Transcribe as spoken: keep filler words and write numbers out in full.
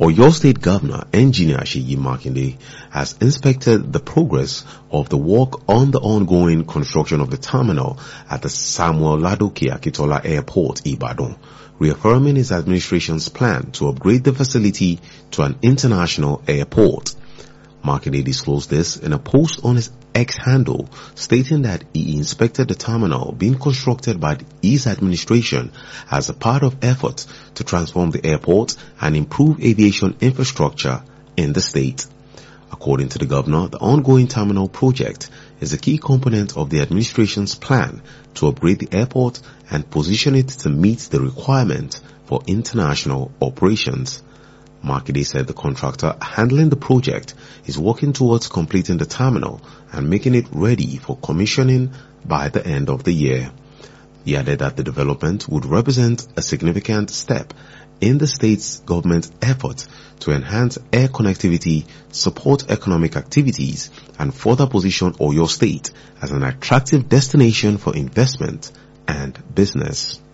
Oyo State Governor Engineer Seyi Makinde has inspected the progress of the work on the ongoing construction of the terminal at the Samuel Ladoke Akitola Airport, Ibadan, reaffirming his administration's plan to upgrade the facility to an international airport. Makinde disclosed this in a post on his X handle, stating that he inspected the terminal being constructed by his administration as a part of efforts to transform the airport and improve aviation infrastructure in the state. According to the governor, the ongoing terminal project is a key component of the administration's plan to upgrade the airport and position it to meet the requirement for international operations. Makinde said the contractor handling the project is working towards completing the terminal and making it ready for commissioning by the end of the year. He added that the development would represent a significant step in the state's government's effort to enhance air connectivity, support economic activities, and further position Oyo State as an attractive destination for investment and business.